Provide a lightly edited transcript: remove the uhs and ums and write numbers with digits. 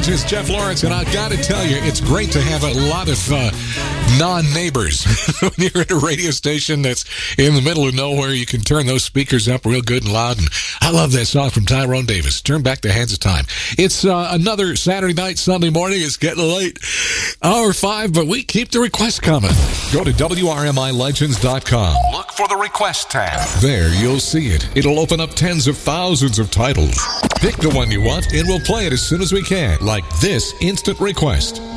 Legends, Jeff Lawrence, and I've got to tell you, it's great to have a lot of non-neighbors. When you're at a radio station that's in the middle of nowhere, you can turn those speakers up real good and loud, and I love that song from Tyrone Davis, Turn Back the Hands of Time. It's another Saturday night, Sunday morning. It's getting late, hour 5, but we keep the requests coming. Go to WRMILegends.com. Look for the request tab. There, you'll see it. It'll open up tens of thousands of titles. Pick the one you want, and we'll play it as soon as we can, like this instant request.